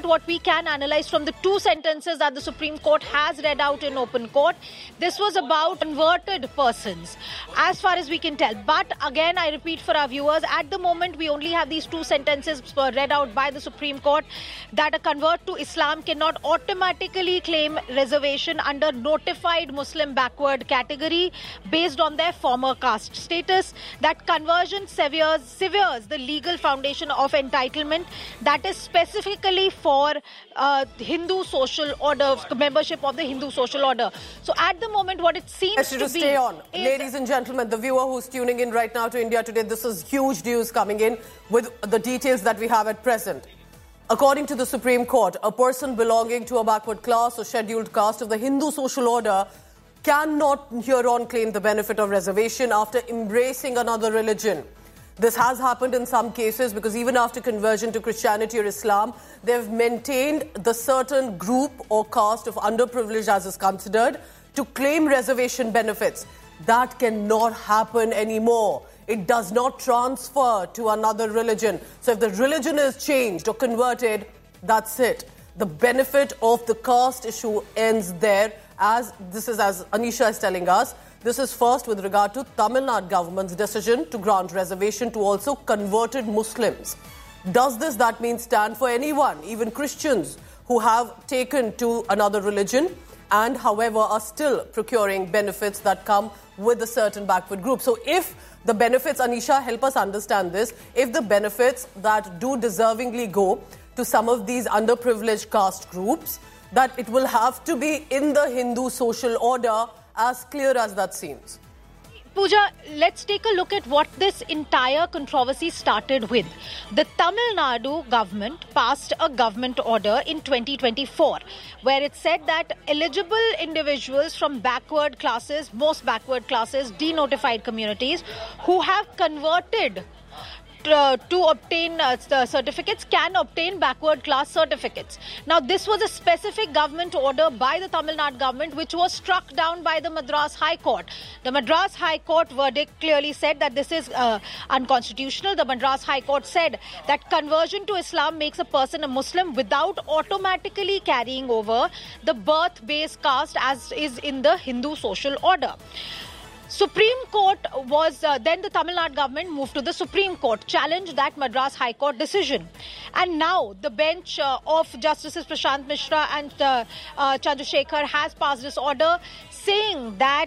moment, what we can analyze from the two sentences that the Supreme Court has read out in open court, this was about converted persons, as far as we can tell. But again, I repeat for our viewers, at the moment, we only have these two sentences read out by the Supreme Court, that a convert to Islam cannot automatically claim reservation under notified Muslim backward category based on their former caste status. That conversion severs the legal foundation of entitlement that is specifically for Hindu social order, membership of the Hindu social order. So at the moment, what it seems to be... Stay on. Ladies and gentlemen, the viewer who's tuning in right now to India Today, this is huge news coming in with the details that we have at present. According to the Supreme Court, a person belonging to a backward class or scheduled caste of the Hindu social order cannot hereon claim the benefit of reservation after embracing another religion. This has happened in some cases because even after conversion to Christianity or Islam, they've maintained the certain group or caste of underprivileged as is considered to claim reservation benefits. That cannot happen anymore. It does not transfer to another religion. So if the religion is changed or converted, that's it. The benefit of the caste issue ends there. As Anisha is telling us, this is first with regard to Tamil Nadu government's decision to grant reservation to also converted Muslims. Does that mean stand for anyone, even Christians who have taken to another religion and however are still procuring benefits that come with a certain backward group? So if the benefits, Anisha, help us understand this, if the benefits that do deservingly go to some of these underprivileged caste groups, that it will have to be in the Hindu social order, as clear as that seems. Pooja, let's take a look at what this entire controversy started with. The Tamil Nadu government passed a government order in 2024 where it said that eligible individuals from backward classes, most backward classes, denotified communities who have converted to obtain certificates can obtain backward class certificates. Now, this was a specific government order by the Tamil Nadu government which was struck down by the Madras High Court. The Madras High Court verdict clearly said that this is unconstitutional. The Madras High Court said that conversion to Islam makes a person a Muslim without automatically carrying over the birth-based caste as is in the Hindu social order. Supreme Court was, then the Tamil Nadu government moved to the Supreme Court, challenged that Madras High Court decision. And now the bench of Justices Prashant Mishra and Chandrasekhar has passed this order saying that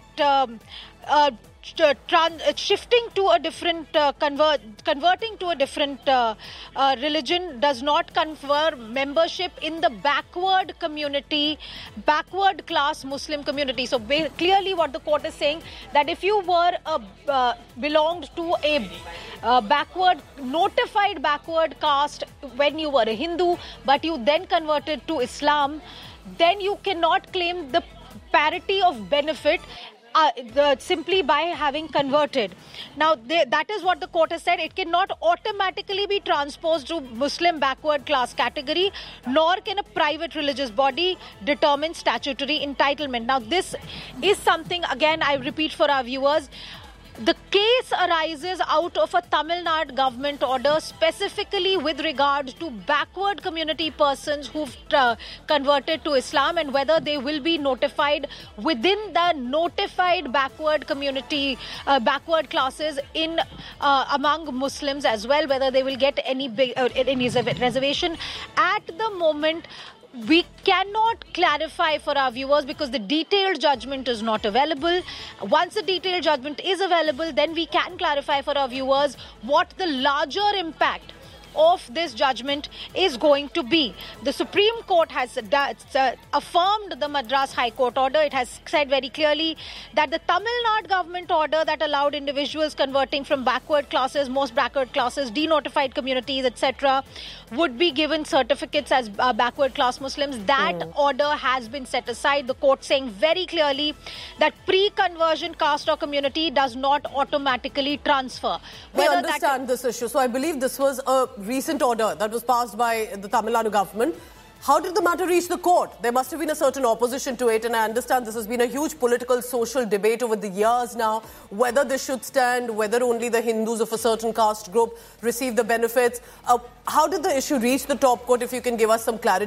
shifting to a different, converting to a different religion does not confer membership in the backward community, backward class Muslim community. So clearly what the court is saying, that if you were belonged to a notified backward caste when you were a Hindu, but you then converted to Islam, then you cannot claim the parity of benefit simply by having converted. Now, that is what the court has said. It cannot automatically be transposed to Muslim backward class category, nor can a private religious body determine statutory entitlement. Now, this is something, again, I repeat for our viewers, the case arises out of a Tamil Nadu government order specifically with regard to backward community persons who've converted to Islam and whether they will be notified within the notified backward community, backward classes in among Muslims as well, whether they will get any reservation. At the moment, we cannot clarify for our viewers because the detailed judgment is not available. Once the detailed judgment is available, then we can clarify for our viewers what the larger impact of this judgment is going to be. The Supreme Court has affirmed the Madras High Court order. It has said very clearly that the Tamil Nadu government order that allowed individuals converting from backward classes, most backward classes, denotified communities, etc., would be given certificates as backward class Muslims. That order has been set aside. The court saying very clearly that pre-conversion caste or community does not automatically transfer. We understand this issue. So I believe this was a recent order that was passed by the Tamil Nadu government. How did the matter reach the court? There must have been a certain opposition to it, and I understand this has been a huge political, social debate over the years now, whether this should stand, whether only the Hindus of a certain caste group receive the benefits. How did the issue reach the top court, if you can give us some clarity?